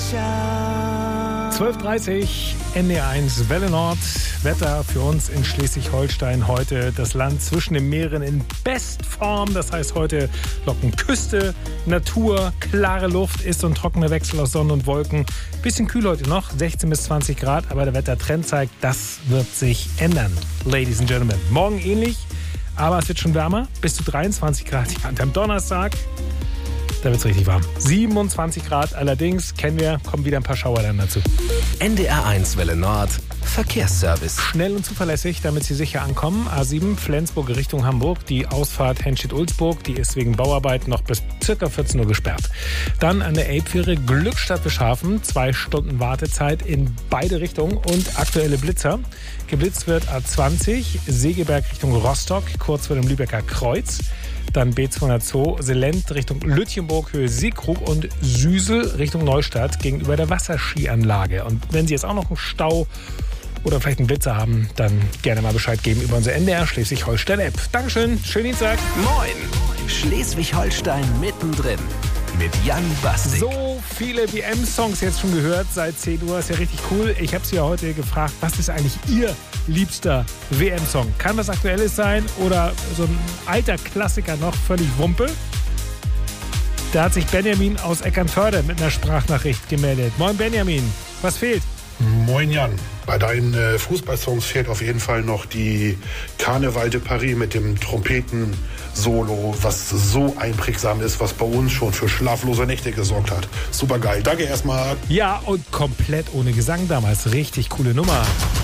12:30 NDR1 Welle Nord. Wetter für uns in Schleswig-Holstein heute. Das Land zwischen den Meeren in Bestform. Das heißt heute locken Küste, Natur, klare Luft, ist und trockener Wechsel aus Sonne und Wolken. Bisschen kühl heute noch, 16 bis 20 Grad. Aber der Wettertrend zeigt, das wird sich ändern. Ladies and Gentlemen. Morgen ähnlich, aber es wird schon wärmer. Bis zu 23 Grad. Und am Donnerstag, da wird es richtig warm. 27 Grad allerdings, kennen wir, kommen wieder ein paar Schauer dann dazu. NDR1 Welle Nord, Verkehrsservice. Schnell und zuverlässig, damit Sie sicher ankommen. A7 Flensburg Richtung Hamburg. Die Ausfahrt Henstedt-Ulzburg, die ist wegen Bauarbeit noch bis ca. 14 Uhr gesperrt. Dann an der Elbfähre Glückstadt-Bischhafen. 2 Stunden Wartezeit in beide Richtungen und aktuelle Blitzer. Geblitzt wird A20 Segeberg Richtung Rostock, kurz vor dem Lübecker Kreuz. Dann B202 Selent Richtung Lütjenburg, Höhe Seekrug und Süsel Richtung Neustadt gegenüber der Wasserskianlage. Und wenn Sie jetzt auch noch einen Stau oder vielleicht einen Blitzer haben, dann gerne mal Bescheid geben über unsere NDR Schleswig-Holstein-App. Dankeschön, schönen Dienstag. Moin, Schleswig-Holstein mittendrin mit Jan Bastik. So viele WM-Songs jetzt schon gehört seit 10 Uhr, ist ja richtig cool. Ich habe Sie ja heute gefragt, was ist eigentlich Ihr liebster WM-Song? Kann was Aktuelles sein oder so ein alter Klassiker noch, völlig Wumpe? Da hat sich Benjamin aus Eckernförde mit einer Sprachnachricht gemeldet. Moin Benjamin, was fehlt? Moin Jan, bei deinen Fußballsongs fehlt auf jeden Fall noch die Carnaval de Paris mit dem Trompeten-Solo, was so einprägsam ist, was bei uns schon für schlaflose Nächte gesorgt hat. Super geil, danke erstmal. Ja, und komplett ohne Gesang damals, richtig coole Nummer.